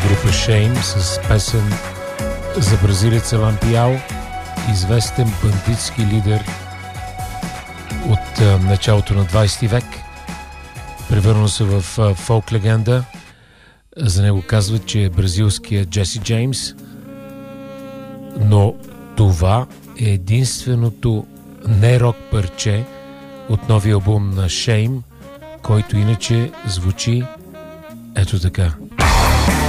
група Shame с песен за бразилеца Лампиао, известен бандитски лидер от началото на 20 век. Превърна се в фолк легенда. За него казват, че е бразилския Джеси Джеймс, но това е единственото не-рок парче от новия албум на Shame, който иначе звучи ето така.